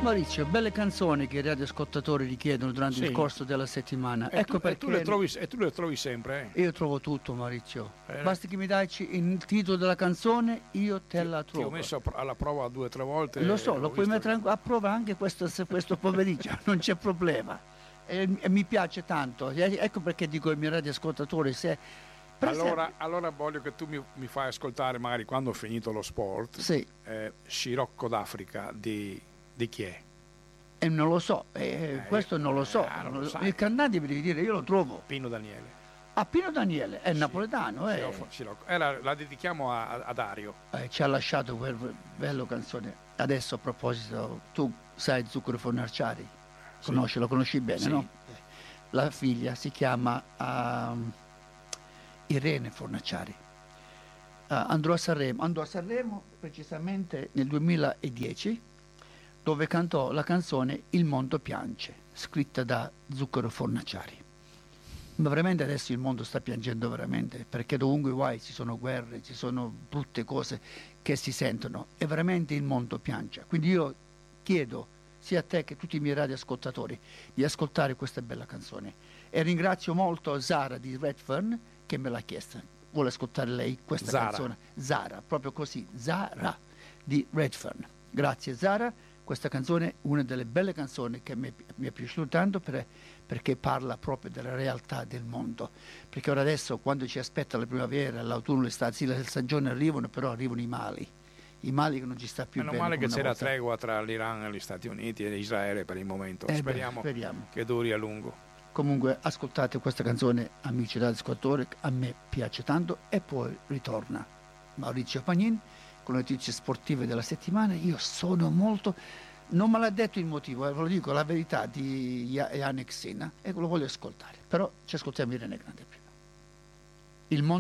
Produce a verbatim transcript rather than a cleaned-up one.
Maurizio, belle canzoni che i radioascoltatori richiedono durante Sì. il corso della settimana. E Ecco tu, perché e tu le trovi, e tu le trovi sempre, eh? io trovo tutto, Maurizio. Eh. Basta che mi dai il titolo della canzone, io te Ti- la Ti trovo. ho messo a pro- alla prova due o tre volte. Lo so, ho lo puoi visto mettere che- a prova anche questo, se- questo pomeriggio, non c'è problema. E, e mi piace tanto. E- ecco perché dico ai miei radioascoltatori, se per Allora, esempio- allora voglio che tu mi, mi fai ascoltare, magari quando ho finito lo sport, Sì. eh, Scirocco d'Africa di, di chi è? E non lo so, eh, questo non lo so. ah, non lo sai. Il cantante mi devi dire, io lo trovo. Pino Daniele. A Pino Daniele, è Sì. napoletano, eh. Scirocco- Scirocco. Eh, la, la dedichiamo a, a- a Dario. Eh, ci ha lasciato quel bello canzone. Adesso a proposito, tu sai Zucchero Fornaciari? Conosci, lo conosci bene, Sì. no? Eh, La figlia si chiama ehm, Irene Fornaciari. Eh, andrò a Sanremo, andò a Sanremo precisamente nel duemiladieci, dove cantò la canzone Il mondo piange, scritta da Zucchero Fornaciari. Ma veramente adesso il mondo sta piangendo veramente, perché dovunque vai ci sono guerre, ci sono brutte cose che si sentono e veramente il mondo piange. Quindi io chiedo sia a te che a tutti i miei radioascoltatori di ascoltare questa bella canzone e ringrazio molto Zara di Redfern che me l'ha chiesta. Vuole ascoltare lei questa Zara. canzone? Zara, proprio così, Zara di Redfern. Grazie Zara. Questa canzone è una delle belle canzoni che mi, mi è piaciuta tanto per- perché parla proprio della realtà del mondo. Perché ora adesso quando ci aspetta la primavera, l'autunno, l'estate, sì, le stagioni arrivano, però arrivano i mali. I mali che non ci sta più Meno bene male che come c'è una la volta. tregua tra l'Iran e gli Stati Uniti e Israele per il momento. Eh beh, speriamo, speriamo. che duri a lungo. Comunque ascoltate questa canzone, amici radioascoltatori, a me piace tanto e poi ritorna Maurizio Pagnin con le notizie sportive della settimana. Io sono molto, non me l'ha detto il motivo, eh, ve lo dico la verità, di Yannick Sinner e lo voglio ascoltare, però ci ascoltiamo Irene Grande prima. Il mondo